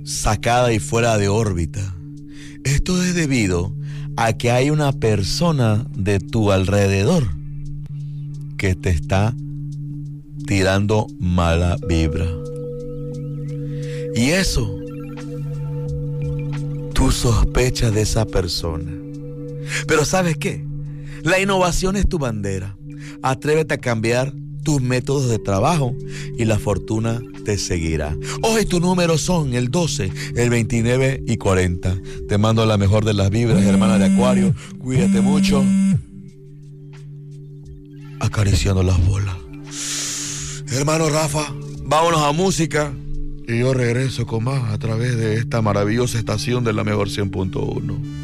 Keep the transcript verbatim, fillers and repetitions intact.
sacada y fuera de órbita. Esto es debido a que hay una persona de tu alrededor que te está tirando mala vibra. Y eso, tú sospechas de esa persona. Pero ¿sabes qué? La innovación es tu bandera. Atrévete a cambiar tus métodos de trabajo y la fortuna te seguirá. Hoy tus números son el doce, el veintinueve y cuarenta. Te mando la mejor de las vibras, hermana de Acuario. Cuídate mucho. Acariciando las bolas. Hermano Rafa, vámonos a música. Y yo regreso con más a través de esta maravillosa estación de la mejor cien punto uno.